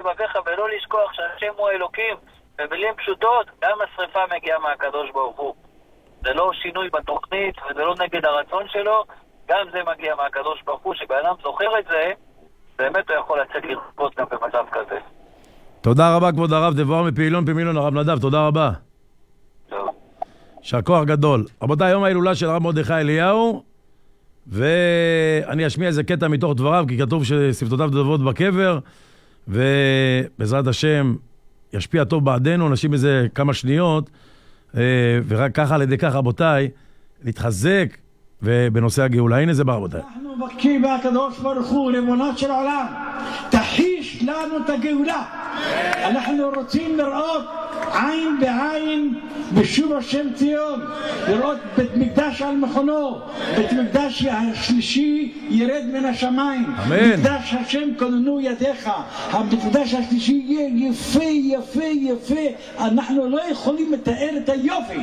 לבביך ולא לשכוח שהשם הוא האלוקים. במילים פשוטות, גם השריפה מגיעה מהקדוש ברוך הוא. זה לא שינוי בתוכנית וזה לא נגד הרצון שלו, גם זה מגיע מהקדוש ברוך הוא. שבאדם זוכר את זה, באמת הוא יכול לצאת לרפות גם במצב כזה. תודה רבה כבוד הרב, דבר מפעילון פמילון הרב נדב, תודה רבה. טוב. שהכוח גדול. רבותיי, יום ההילולה של הרב מרדכי אליהו, ואני אשמיע איזה קטע מתוך דבריו, כי כתוב ששפתותיו דברות בקבר, ובעזרת השם ישפיע טוב בעדנו, נשים איזה כמה שניות, ורק ככה על ידי כך, רבותיי, להתחזק ובנושא הגאולה. הנה זה בא, רבותיי. אנחנו מבקשים מהקדוש ברוך הוא, ריבונו של עולם, תחיש לנו את הגאולה. אנחנו רוצים לראות עין בעין בשוב השם ציון, לראות בית מקדש על מכונו, בית מקדש השלישי ירד מן השמיים. אמן. מקדש השם כוננו ידיך, הבית מקדש השלישי יהיה יפה יפה יפה, אנחנו לא יכולים לתאר את היופי.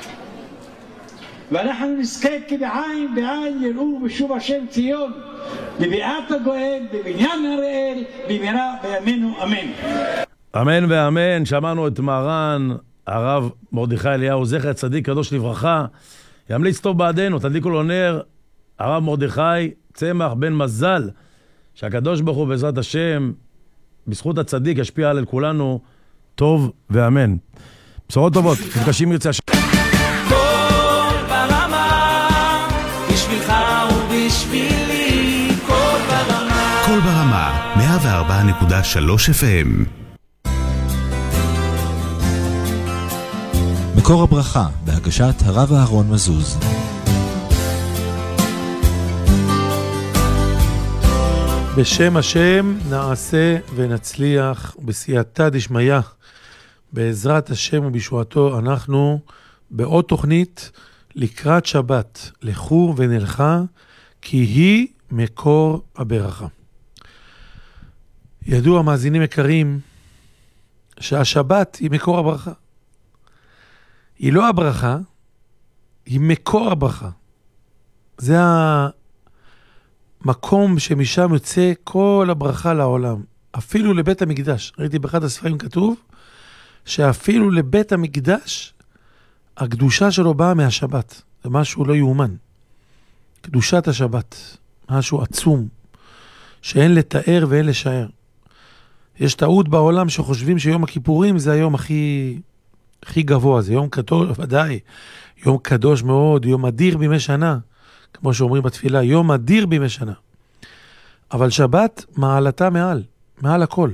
ואנחנו נזכה כבעין בעין יראו בשוב השם ציון, בביאת הגואל, בבניין הראל, במהרה בימינו אמן. אמן ואמן. שמענו את מרן הרב מרדכי אליהו, זכר צדיק קדוש לברכה, ימליץ טוב בעדנו, תדליקו לו נר, הרב מרדכי צמח בן מזל, שהקדוש ברוך הוא בעזרת השם, בזכות הצדיק, ישפיע על כולנו טוב ואמן. בשורות טובות, נפגשים ירצה השם. קול ברמה, בשבילך ובשבילי, קול ברמה. קול ברמה, 104.3 FM. מקור הברכה, בהגשת הרב אהרון מזוז. בשם השם נעשה ונצליח, בסייעתא דשמיא, בעזרת השם ובישועתו. אנחנו בעוד תוכנית לקראת שבת, לכו ונלכה, כי היא מקור הברכה. ידוע מאזינים יקרים, שהשבת היא מקור הברכה. היא לא הברכה, היא מקור הברכה. זה המקום שמשם יוצא כל הברכה לעולם. אפילו לבית המקדש. ראיתי באחד הספרים כתוב, שאפילו לבית המקדש, הקדושה שלו באה מהשבת. זה משהו לא יאומן. קדושת השבת. משהו עצום. שאין לתאר ואין לשער. יש טעות בעולם שחושבים שיום הכיפורים זה היום הכי גבוה, זה יום קדוש, ודאי, יום קדוש מאוד, יום אדיר בימי שנה, כמו שאומרים בתפילה, יום אדיר בימי שנה. אבל שבת מעלתה מעל הכל.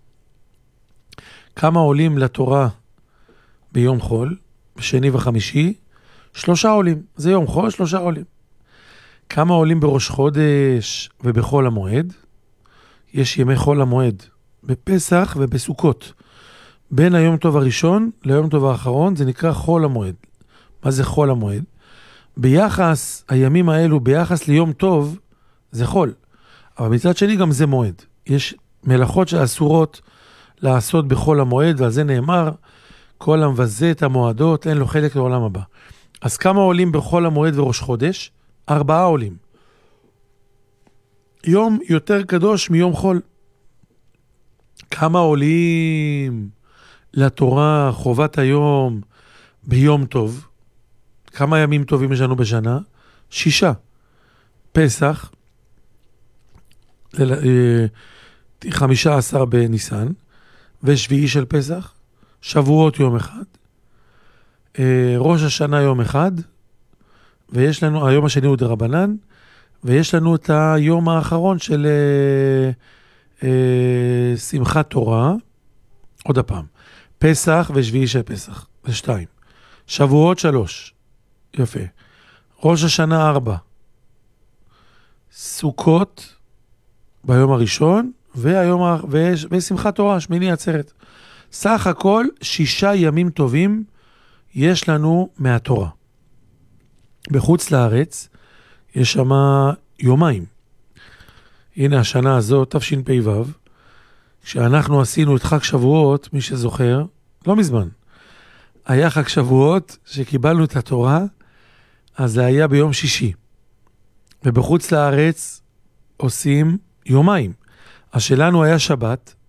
כמה עולים לתורה ביום חול, בשני וחמישי? 3 עולים, זה יום חול, 3 עולים. כמה עולים בראש חודש ובחול המועד? יש ימי חול המועד, בפסח ובסוכות. בין היום טוב הראשון ליום טוב האחרון, זה נקרא חול המועד. מה זה חול המועד? ביחס, הימים האלו, ביחס ליום טוב, זה חול. אבל מצד שני גם זה מועד. יש מלאכות שאסורות לעשות בחול המועד, ועל זה נאמר, כל המבזה את המועדות, אין לו חלק לעולם הבא. אז כמה עולים בחול המועד וראש חודש? 4 עולים. יום יותר קדוש מיום חול. כמה עולים לתורה חובת היום ביום טוב? כמה ימים טובים יש לנו בשנה? 6. פסח, 15 בניסן, ושביעי של פסח, שבועות יום אחד, ראש השנה יום אחד, ויש לנו, היום השני הוא דרבנן, ויש לנו את היום האחרון של שמחת תורה, עוד הפעם, פסח ושביעי של פסח, זה 2. שבועות 3, יפה. ראש השנה 4. סוכות ביום הראשון, ושמחת תורה, שמיני עצרת. סך הכל 6 ימים טובים יש לנו מהתורה. בחוץ לארץ יש שם יומיים. הנה השנה הזאת, תשפ"ו, כשאנחנו עשינו את חג שבועות, מי שזוכר, לא מזמן, היה חג שבועות שקיבלנו את התורה, אז זה היה ביום שישי. ובחוץ לארץ עושים יומיים. אז שלנו היה שבת,